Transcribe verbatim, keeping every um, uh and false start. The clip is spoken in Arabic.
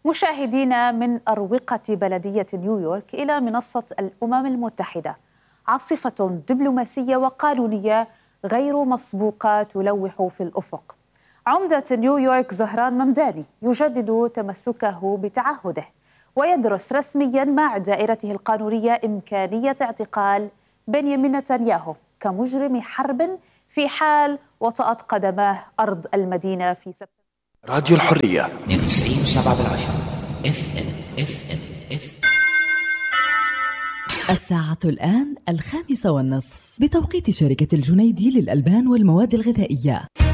مشاهدينا من أروقة بلدية نيويورك إلى منصة الأمم المتحدة، عاصفة دبلوماسية وقانونية غير مسبوقة تلوح في الأفق. عمدة نيويورك زهران ممداني يجدد تمسكه بتعهده ويدرس رسميا مع دائرته القانونية إمكانية اعتقال بنيامين نتنياهو كمجرم حرب في حال وطأت قدماه أرض المدينة في سبتمبر. راديو الحرية اثنين وتسعين وسبعة بالعشرة اف ام اف ام اف الساعة الآن الخامسة والنصف بتوقيت شركة الجنيدي للألبان والمواد الغذائية.